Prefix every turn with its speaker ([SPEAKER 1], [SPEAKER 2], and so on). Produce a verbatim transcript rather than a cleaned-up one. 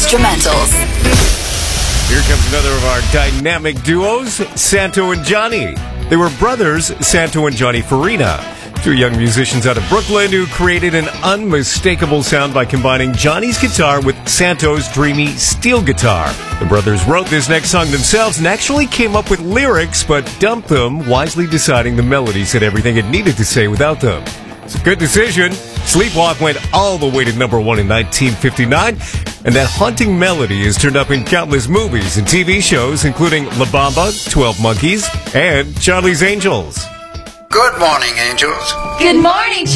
[SPEAKER 1] instrumentals.
[SPEAKER 2] Here comes another of our dynamic duos, Santo and Johnny. They were brothers, Santo and Johnny Farina, two young musicians out of Brooklyn who created an unmistakable sound by combining Johnny's guitar with Santo's dreamy steel guitar. The brothers wrote this next song themselves and actually came up with lyrics, but dumped them, wisely deciding the melody said everything it needed to say without them. It's a good decision. Sleepwalk went all the way to number one in nineteen fifty-nine, and that haunting melody is turned up in countless movies and T V shows, including La Bamba, twelve Monkeys, and Charlie's Angels.
[SPEAKER 3] Good morning, angels.
[SPEAKER 1] Good morning,